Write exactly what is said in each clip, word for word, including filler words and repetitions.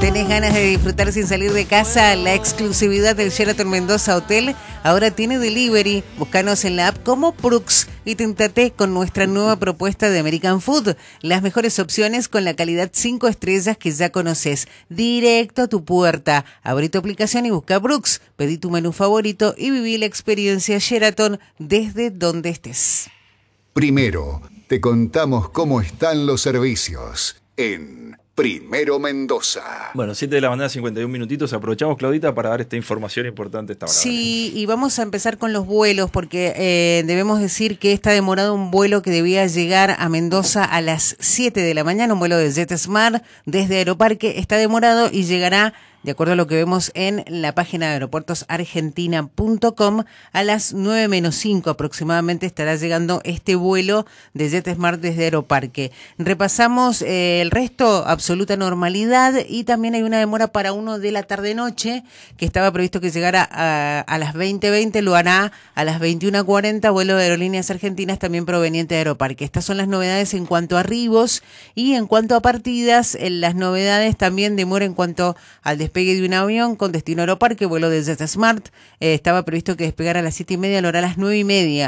¿Tenés ganas de disfrutar sin salir de casa? La exclusividad del Sheraton Mendoza Hotel ahora tiene delivery. Búscanos en la app como Prux y tentate con nuestra nueva propuesta de American Food. Las mejores opciones con la calidad cinco estrellas que ya conoces. Directo a tu puerta. Abrí tu aplicación y busca Prux. Pedí tu menú favorito y viví la experiencia Sheraton desde donde estés. Primero, te contamos cómo están los servicios en Primero Mendoza. Bueno, siete de la mañana, cincuenta y un minutitos. Aprovechamos, Claudita, para dar esta información importante esta mañana. Sí, y vamos a empezar con los vuelos, porque eh, debemos decir que está demorado un vuelo que debía llegar a Mendoza a las siete de la mañana, un vuelo de JetSmart desde Aeroparque. Está demorado y llegará, de acuerdo a lo que vemos en la página de aeropuertos argentina punto com, a las nueve menos cinco aproximadamente estará llegando este vuelo de JetSmart desde Aeroparque. Repasamos eh, el resto, absoluta normalidad, y también hay una demora para uno de la tarde-noche, que estaba previsto que llegara a, a las veinte veinte, lo hará a las veintiuna cuarenta, vuelo de Aerolíneas Argentinas también proveniente de Aeroparque. Estas son las novedades en cuanto a arribos, y en cuanto a partidas, en las novedades también demora en cuanto al despegue despegue de un avión con destino a Aeroparque, vuelo de JetSmart. Eh, estaba previsto que despegara a las siete y media, lo hará a las nueve y media,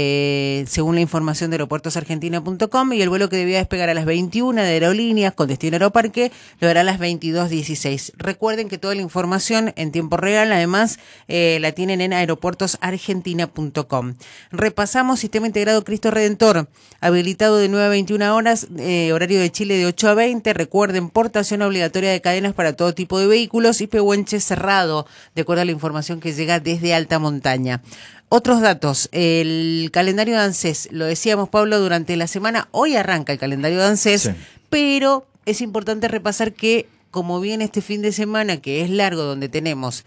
eh, según la información de aeropuertos argentina punto com, y el vuelo que debía despegar a las veintiuna de Aerolíneas con destino a Aeroparque lo hará a las veintidós dieciséis. Recuerden que toda la información en tiempo real, además, eh, la tienen en aeropuertos argentina punto com. Repasamos Sistema Integrado Cristo Redentor, habilitado de nueve a veintiuna horas, eh, horario de Chile de ocho a veinte. Recuerden, portación obligatoria de cadenas para todo tipo de vehículos y pehuenche cerrado, de acuerdo a la información que llega desde alta montaña. Otros datos, el calendario de ANSES, lo decíamos, Pablo, durante la semana, hoy arranca el calendario de ANSES, sí, pero es importante repasar que, como viene este fin de semana, que es largo, donde tenemos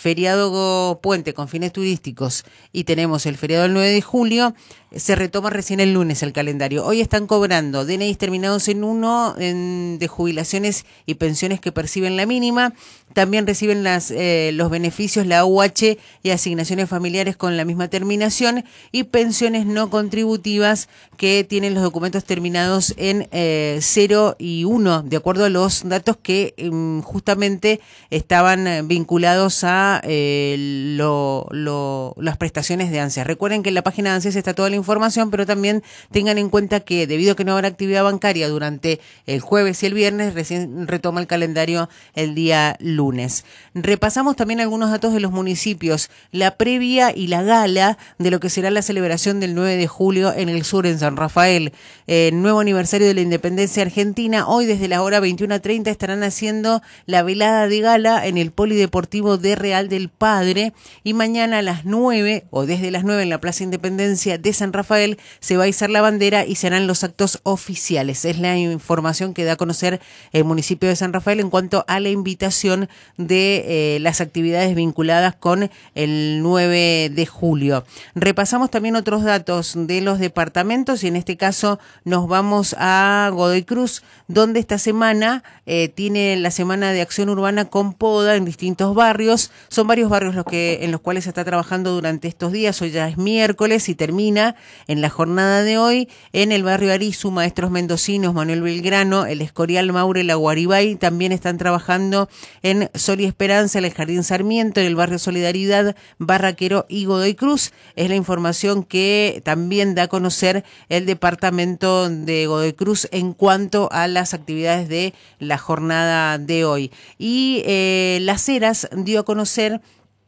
feriado puente con fines turísticos y tenemos el feriado del nueve de julio, se retoma recién el lunes el calendario. Hoy están cobrando D N Is terminados en uno en, de jubilaciones y pensiones que perciben la mínima. También reciben las, eh, los beneficios, la U H y asignaciones familiares con la misma terminación, y pensiones no contributivas que tienen los documentos terminados en eh, cero y uno, de acuerdo a los datos que eh, justamente estaban vinculados a eh, lo, lo, las prestaciones de ANSES. Recuerden que en la página de ANSES está toda la información, pero también tengan en cuenta que debido a que no habrá actividad bancaria durante el jueves y el viernes, recién retoma el calendario el día lunes. Repasamos también algunos datos de los municipios, la previa y la gala de lo que será la celebración del nueve de julio en el sur, en San Rafael, eh, nuevo aniversario de la independencia argentina. Hoy desde la hora veintiuna treinta estarán haciendo la velada de gala en el Polideportivo de Real del Padre, y mañana a las nueve, o desde las nueve en la Plaza Independencia de San Rafael, se va a izar la bandera y serán los actos oficiales. Es la información que da a conocer el municipio de San Rafael en cuanto a la invitación de eh, las actividades vinculadas con el nueve de julio. Repasamos también otros datos de los departamentos, y en este caso nos vamos a Godoy Cruz, donde esta semana eh, tiene la semana de acción urbana con poda en distintos barrios. Son varios barrios los que en los cuales se está trabajando durante estos días. Hoy ya es miércoles y termina en la jornada de hoy en el barrio Arizu, Maestros Mendocinos, Manuel Belgrano, el Escorial, Maure, la Guaribay. También están trabajando en Sol y Esperanza, en el Jardín Sarmiento, en el barrio Solidaridad, Barraquero y Godoy Cruz. Es la información que también da a conocer el departamento de Godoy Cruz en cuanto a las actividades de la jornada de hoy. Y eh, Las Heras dio a conocer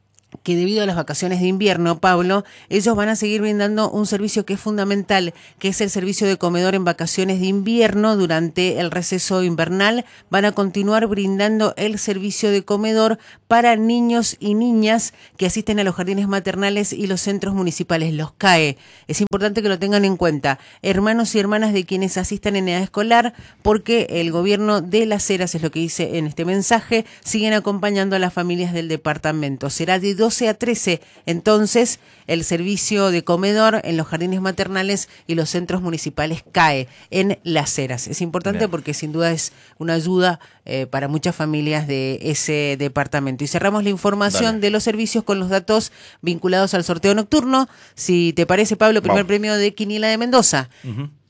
que debido a las vacaciones de invierno, Pablo, ellos van a seguir brindando un servicio que es fundamental, que es el servicio de comedor en vacaciones de invierno. Durante el receso invernal van a continuar brindando el servicio de comedor para niños y niñas que asisten a los jardines maternales y los centros municipales, los C A E. Es importante que lo tengan en cuenta, hermanos y hermanas de quienes asistan en edad escolar, porque el gobierno de Las Heras, es lo que dice en este mensaje, siguen acompañando a las familias del departamento. Será de doce a trece, entonces, el servicio de comedor en los jardines maternales y los centros municipales C A E en Las Heras. Es importante Bien. porque sin duda es una ayuda eh, para muchas familias de ese departamento. Y cerramos la información Dale. de los servicios con los datos vinculados al sorteo nocturno. Si te parece, Pablo, primer Vamos. premio de Quiniela de Mendoza. Uh-huh.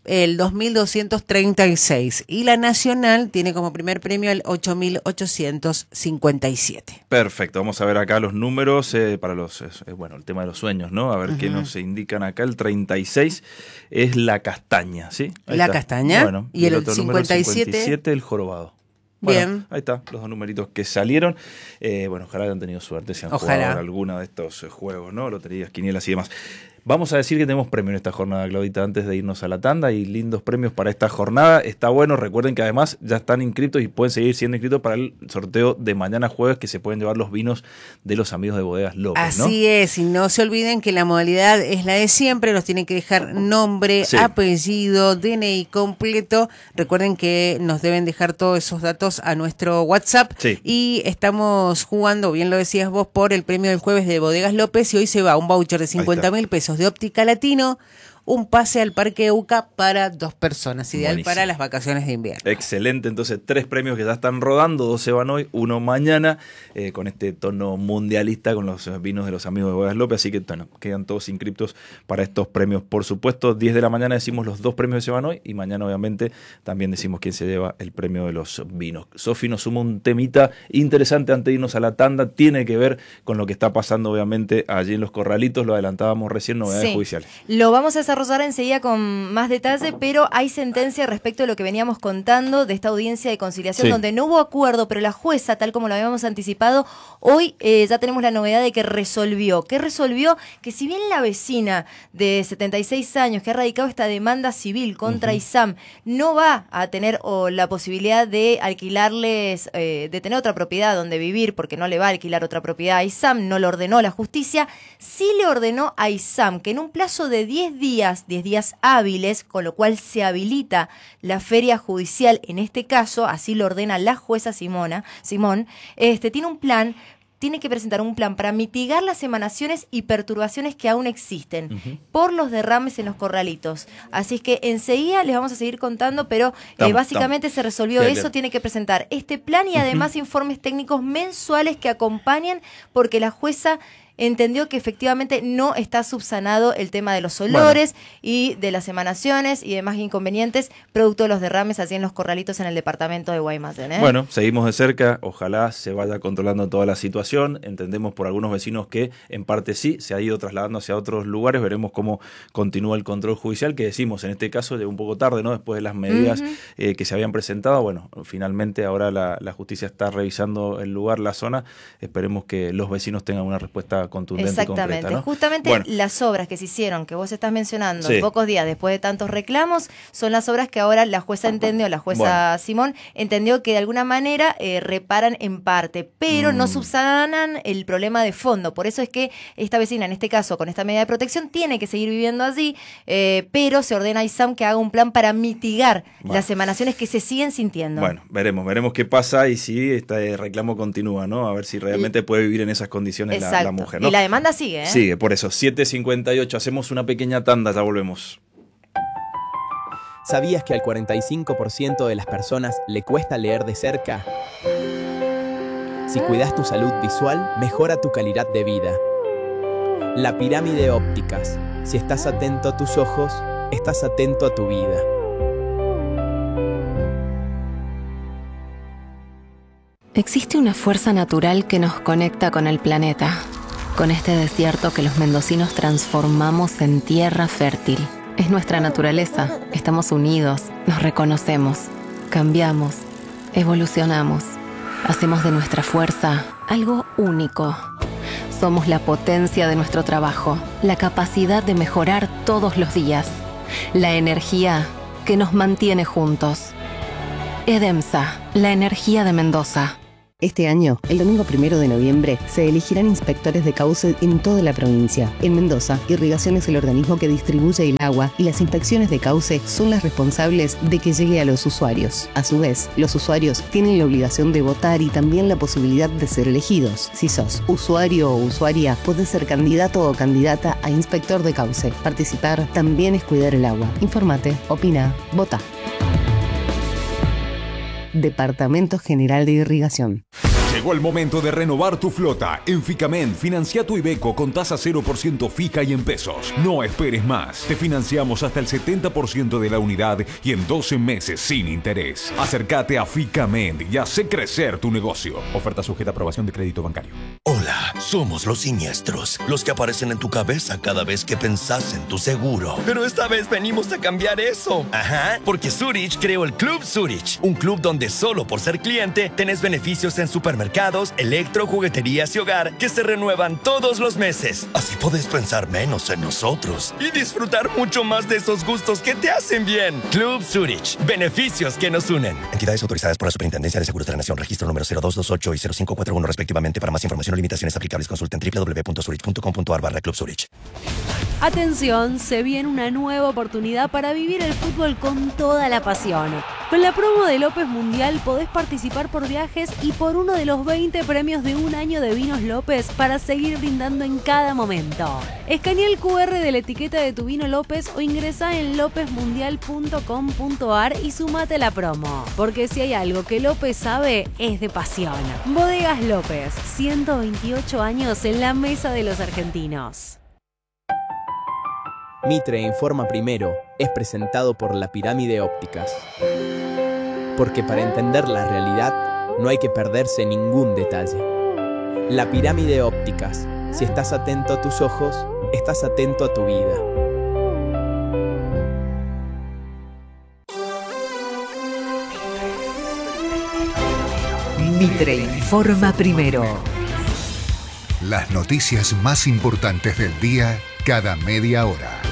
el dos mil doscientos treinta y seis y la nacional tiene como primer premio el ocho mil ochocientos cincuenta y siete. Perfecto, vamos a ver acá los números eh, para los, eh, bueno, el tema de los sueños, ¿no? A ver uh-huh. qué nos indican acá. El treinta y seis es la castaña, ¿sí? Ahí la está. castaña bueno, y, y el, el otro cincuenta y siete, cincuenta y siete el jorobado. Bien. Bueno, ahí está, los dos numeritos que salieron. Eh, bueno, ojalá hayan tenido suerte si han ojalá. jugado alguna de estos juegos, ¿no? Loterías, quinielas y demás. Vamos a decir que tenemos premio en esta jornada, Claudita, antes de irnos a la tanda, y lindos premios para esta jornada. Está bueno, recuerden que además ya están inscritos y pueden seguir siendo inscritos para el sorteo de mañana jueves, que se pueden llevar los vinos de los amigos de Bodegas López, Así ¿no? es, y no se olviden que la modalidad es la de siempre, nos tienen que dejar nombre, sí. apellido, D N I completo. Recuerden que nos deben dejar todos esos datos a nuestro WhatsApp, sí. y estamos jugando, bien lo decías vos, por el premio del jueves de Bodegas López, y hoy se va un voucher de cincuenta mil pesos de Óptica Latino, un pase al Parque Euca para dos personas, ideal Buenísimo. Para las vacaciones de invierno. Excelente, entonces tres premios que ya están rodando, dos se van hoy, uno mañana, eh, con este tono mundialista con los vinos de los amigos de Bodegas López, así que bueno, quedan todos inscriptos para estos premios, por supuesto. Diez de la mañana decimos los dos premios que se van hoy, y mañana obviamente también decimos quién se lleva el premio de los vinos. Sofi nos suma un temita interesante antes de irnos a la tanda, tiene que ver con lo que está pasando obviamente allí en Los Corralitos, lo adelantábamos recién, novedades sí. judiciales. Lo vamos a desarrollar enseguida con más detalle, pero hay sentencia respecto a lo que veníamos contando de esta audiencia de conciliación, sí. donde no hubo acuerdo, pero la jueza, tal como lo habíamos anticipado, hoy eh, ya tenemos la novedad de que resolvió. ¿Qué resolvió? Que si bien la vecina de setenta y seis años que ha radicado esta demanda civil contra uh-huh. ISAM no va a tener o la posibilidad de alquilarles, eh, de tener otra propiedad donde vivir, porque no le va a alquilar otra propiedad a ISAM, no lo ordenó la justicia, sí le ordenó a ISAM que en un plazo de diez días, diez días hábiles, con lo cual se habilita la feria judicial en este caso, así lo ordena la jueza Simona, Simón, este, tiene un plan, tiene que presentar un plan para mitigar las emanaciones y perturbaciones que aún existen uh-huh. por los derrames en los corralitos. Así es que enseguida les vamos a seguir contando, pero eh, básicamente se resolvió bien, eso, bien. Tiene que presentar este plan y además uh-huh. informes técnicos mensuales que acompañen, porque la jueza entendió que efectivamente no está subsanado el tema de los olores bueno. y de las emanaciones y demás inconvenientes producto de los derrames así en los corralitos en el departamento de Guaymallén, ¿eh? Bueno, seguimos de cerca, ojalá se vaya controlando toda la situación. Entendemos por algunos vecinos que en parte sí, se ha ido trasladando hacia otros lugares, veremos cómo continúa el control judicial, que decimos, en este caso llegó un poco tarde, ¿no? Después de las medidas uh-huh. eh, que se habían presentado, bueno, finalmente ahora la, la justicia está revisando el lugar, la zona, esperemos que los vecinos tengan una respuesta contundente. Exactamente, concreta, ¿no? Justamente bueno. las obras que se hicieron, que vos estás mencionando, sí. pocos días después de tantos reclamos, son las obras que ahora la jueza entendió, la jueza bueno. Simón, entendió que de alguna manera eh, reparan en parte, pero mm. no subsanan el problema de fondo. Por eso es que esta vecina, en este caso, con esta medida de protección, tiene que seguir viviendo allí, eh, pero se ordena a ISAM que haga un plan para mitigar bueno. las emanaciones que se siguen sintiendo. Bueno, veremos, veremos qué pasa y si este reclamo continúa, ¿no? A ver si realmente puede vivir en esas condiciones la, la mujer, ¿no? Y la demanda sigue, ¿eh? Sigue, por eso, siete cincuenta y ocho, hacemos una pequeña tanda, ya volvemos. ¿Sabías que al cuarenta y cinco por ciento de las personas le cuesta leer de cerca? Si cuidas tu salud visual, mejora tu calidad de vida. La pirámide ópticas. Si estás atento a tus ojos, estás atento a tu vida. Existe una fuerza natural que nos conecta con el planeta, con este desierto que los mendocinos transformamos en tierra fértil. Es nuestra naturaleza, estamos unidos, nos reconocemos, cambiamos, evolucionamos, hacemos de nuestra fuerza algo único. Somos la potencia de nuestro trabajo, la capacidad de mejorar todos los días, la energía que nos mantiene juntos. EDEMSA, la energía de Mendoza. Este año, el domingo primero de noviembre, se elegirán inspectores de cauce en toda la provincia. En Mendoza, Irrigación es el organismo que distribuye el agua y las inspecciones de cauce son las responsables de que llegue a los usuarios. A su vez, los usuarios tienen la obligación de votar y también la posibilidad de ser elegidos. Si sos usuario o usuaria, podés ser candidato o candidata a inspector de cauce. Participar también es cuidar el agua. Infórmate, opina, vota. Departamento General de Irrigación. Llegó el momento de renovar tu flota. En Ficamen, financia tu Iveco con tasa cero por ciento fija y en pesos. No esperes más. Te financiamos hasta el setenta por ciento de la unidad y en doce meses sin interés. Acércate a Ficamen y hace crecer tu negocio. Oferta sujeta a aprobación de crédito bancario. Hola, somos los siniestros, los que aparecen en tu cabeza cada vez que pensás en tu seguro. Pero esta vez venimos a cambiar eso. Ajá, porque Zurich creó el Club Zurich, un club donde solo por ser cliente tenés beneficios en supermercados, electro, jugueterías y hogar que se renuevan todos los meses. Así podés pensar menos en nosotros y disfrutar mucho más de esos gustos que te hacen bien. Club Zurich, beneficios que nos unen. Entidades autorizadas por la Superintendencia de Seguros de la Nación, registro número cero dos dos ocho y cero cinco cuatro uno respectivamente. Para más información o limitaciones aplicables, consulta en doble u doble u doble u punto zurich punto com punto a r barra Club Zurich. Atención, se viene una nueva oportunidad para vivir el fútbol con toda la pasión. Con la promo de López Mundial podés participar por viajes y por uno de los veinte premios de un año de Vinos López para seguir brindando en cada momento. Escanea el cu erre de la etiqueta de tu vino López o ingresa en lópez mundial punto com punto a r y sumate a la promo. Porque si hay algo que López sabe, es de pasión. Bodegas López, ciento veintiocho años en la mesa de los argentinos. Mitre Informa Primero es presentado por La Pirámide Ópticas. Porque para entender la realidad no hay que perderse ningún detalle. La Pirámide Ópticas. Si estás atento a tus ojos, estás atento a tu vida. Mitre Informa Primero. Las noticias más importantes del día cada media hora.